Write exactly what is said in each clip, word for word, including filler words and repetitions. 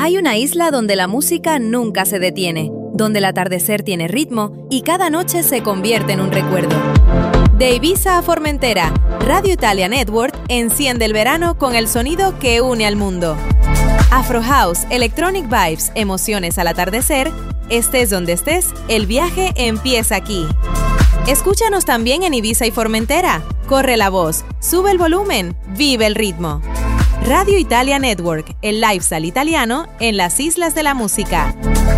Hay una isla donde la música nunca se detiene, donde el atardecer tiene ritmo y cada noche se convierte en un recuerdo. De Ibiza a Formentera, Radio Italia Network enciende el verano con el sonido que une al mundo. Afro House, Electronic Vibes, emociones al atardecer. Estés donde estés, el viaje empieza aquí. Escúchanos también en Ibiza y Formentera. Corre la voz, sube el volumen, vive el ritmo. Radio Italia Network, el lifestyle italiano en las islas de la música.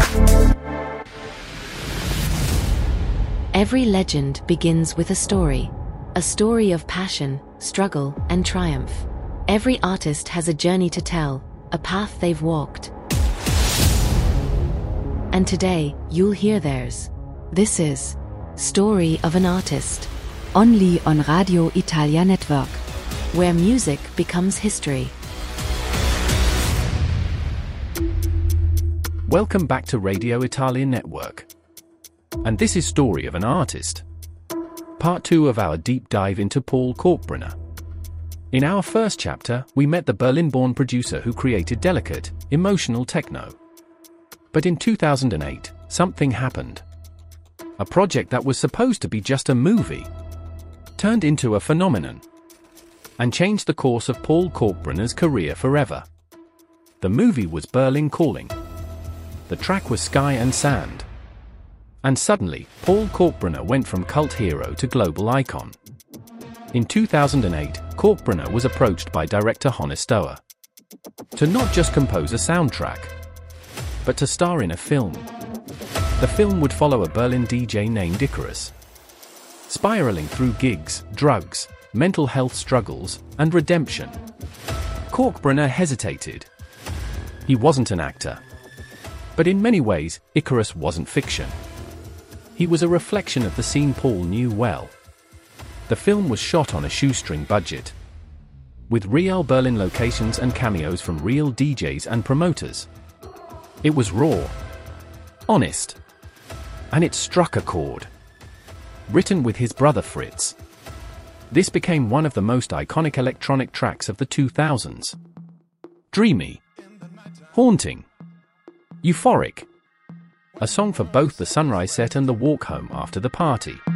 Every legend begins with a story. A story of passion, struggle, and triumph. Every artist has a journey to tell, a path they've walked. And today, you'll hear theirs. This is Story of an Artist. Only on Radio Italia Network, where music becomes history. Welcome back to Radio Italia Network. And this is Story of an Artist. Part two of our deep dive into Paul Kalkbrenner. In our first chapter, we met the Berlin-born producer who created delicate, emotional techno. But in two thousand eight, something happened. A project that was supposed to be just a movie turned into a phenomenon and changed the course of Paul Kalkbrenner's career forever. The movie was Berlin Calling. The track was Sky and Sand. And suddenly, Paul Kalkbrenner went from cult hero to global icon. In two thousand eight, Kalkbrenner was approached by director Hannes Stoer to not just compose a soundtrack, but to star in a film. The film would follow a Berlin D J named Icarus, spiraling through gigs, drugs, mental health struggles, and redemption. Kalkbrenner hesitated. He wasn't an actor. But in many ways, Icarus wasn't fiction. He was a reflection of the scene Paul knew well. The film was shot on a shoestring budget, with real Berlin locations and cameos from real D Js and promoters. It was raw, honest, and it struck a chord. Written with his brother Fritz, this became one of the most iconic electronic tracks of the two thousands. Dreamy, haunting, euphoric. A song for both the sunrise set and the walk home after the party.